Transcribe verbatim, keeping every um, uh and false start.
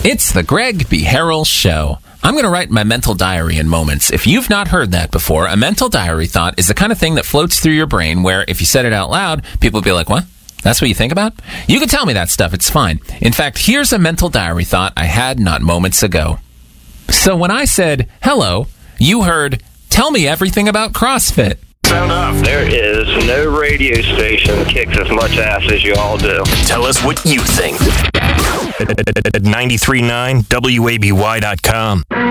It's the Greg B. Harrell Show. I'm going to write my mental diary in moments. If you've not heard that before, a mental diary thought is the kind of thing that floats through your brain where if you said it out loud, people will be like, what? That's what you think about? You can tell me that stuff. It's fine. In fact, here's a mental diary thought I had not moments ago. So when I said, hello, you heard, tell me everything about CrossFit. Sound off. There is no radio station that kicks as much ass as you all do. Tell us what you think. At ninety-three point nine W A B Y dot com.